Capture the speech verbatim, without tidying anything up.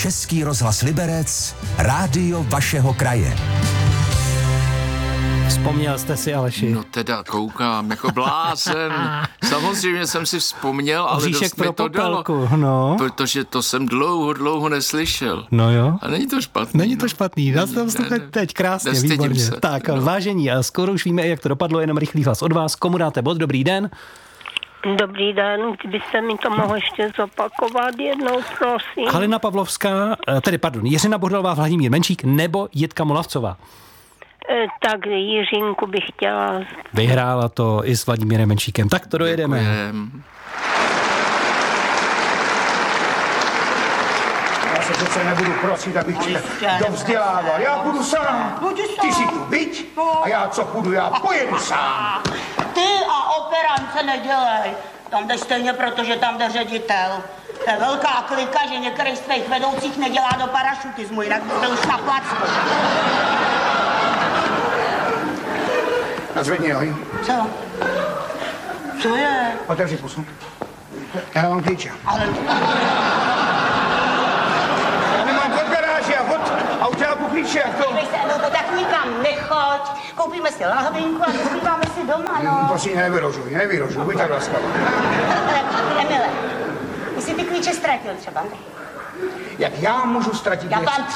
Český rozhlas Liberec, rádio vašeho kraje. Vzpomněl jste si, Aleši? No teda koukám, jako blázen. Samozřejmě jsem si vzpomněl, ale Oříšek dost mi to dalo. No. Protože to jsem dlouho, dlouho neslyšel. No jo. A není to špatný. Není to no. špatný, dá se tam poslouchat teď, krásně, výborně. Se. Tak, no. Vážení, a skoro už víme, jak to dopadlo, jenom rychlý hlas od vás. Komu dáte bod? Dobrý den. Dobrý den, kdybyste mi to mohl ještě zopakovat jednou, prosím. Halina Pavlovská, tedy pardon, Jiřina Bohdalová, Vladimír Menšík nebo Jitka Molavcová? E, tak Jiřinku bych chtěla. Vyhrála to i s Vladimírem Menšíkem. Tak to dojedeme. Děkujem. Já se přece nebudu prosit, abych tě dovzdělával. Já půjdu sám. Ty si tu byť a já co půjdu, já pojedu sám. Ty a operance nedělej. Tam jdeš stejně, protože tam jde ředitel. To je velká klika, že některý z tvých vedoucích nedělá do parašutismu, jinak by byl už na placku. Nazvedni nohy. Co? Co je? Otevři pusu. Já mám klíče. Ale... Já nemám od garáže a od autáku klíče, jak to... Dívej se, no to tak nikam nechoď. Koupíme si lahvinku a zpíváme si doma, no. no prosím, nevyrožuj, nevyrožuj, buď tak laskavá. Emile, ty jsi ty klíče ztratil třeba, ne? Jak já můžu ztratit Já věci? vám